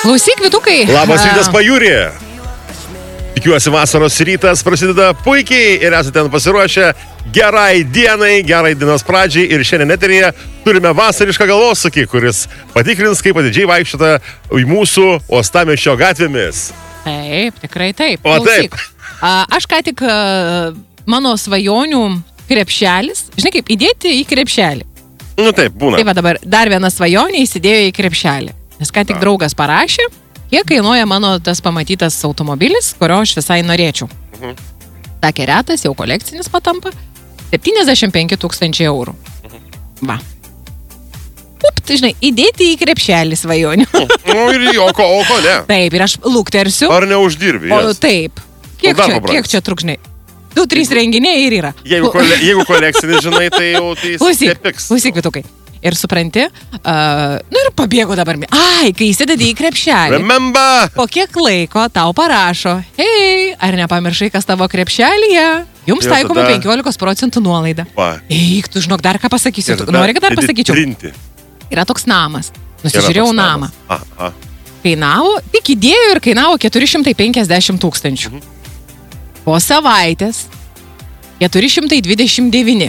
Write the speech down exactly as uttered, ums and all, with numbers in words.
Klausyk, Vytukai. Labas rytas, pajūrė. Tikiuosi, vasaros rytas prasideda puikiai ir esate ten pasiruošę gerai dienai, gerai dienos pradžiai. Ir šiandien eteryje turime vasarišką galvosūkį, kuris patikrins, kaip atidžiai vaikščiota į mūsų uostamiesčio gatvėmis. Taip, tikrai taip. O Klausyk, taip. a, aš ką tik a, mano svajonių krepšelis, žinai kaip, įdėti į krepšelį. Nu taip, būna. Tai va dabar dar viena svajonė įsidėjo į krepšelį. Nes ką tik draugas parašė, kiek kainuoja mano tas pamatytas automobilis, kurio aš visai norėčiau. Mhm. Sakė, retas, jau kolekcinis patampa, septyniasdešimt penki tūkstančiai eurų. Mhm. Va. Up, tai žinai, įdėti į krepšelį svajonių. Nu ir o ko, o ko ne? Taip, ir aš luktersiu. Ar neuždirbi? O Yes. taip. Kiek dar čia, pabrangs. kiek čia trukžnai? Du, trys renginiai ir yra. Jeigu, kole, jeigu kolekcinis, žinai, tai jau tai Klausyk, nepiks. klausyk, Vytukai. Ir supranti, uh, nu ir pabėgo dabar. Ai, kai įsidedi į krepšelį. Remember! Po kiek laiko tau parašo, hei, ar nepamiršai, kas tavo krepšelėje? Jums Ir taikoma tada- penkiolikos procentų nuolaida. Va. Eik, tu žinok, dar ką pasakysiu. Ir Tu tada nori, kad dar pradedi pasakyčiau? trinti. Yra toks namas. Yra Nusižiūrėjau toks namą. namas. A, a. Kainavo, tik įdėjo ir kainavo keturi šimtai penkiasdešimt tūkstančių. Mhm. Po savaitės keturi šimtai dvidešimt devyni.